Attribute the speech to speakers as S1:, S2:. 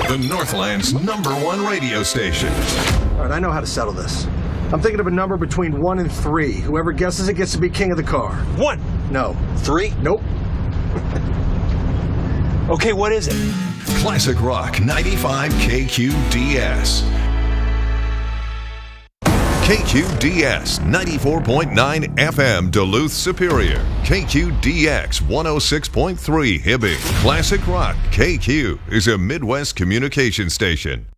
S1: The Northland's #1 radio station.
S2: All right, I know how to settle this. I'm thinking of a number between 1 and 3. Whoever guesses it gets to be king of the car.
S3: 1.
S2: No.
S3: 3.
S2: Nope.
S3: Okay, what is it?
S1: Classic Rock 95 KQDS. KQDS 94.9 FM Duluth Superior. KQDX 106.3 Hibbing. Classic Rock KQ is a Midwest communication station.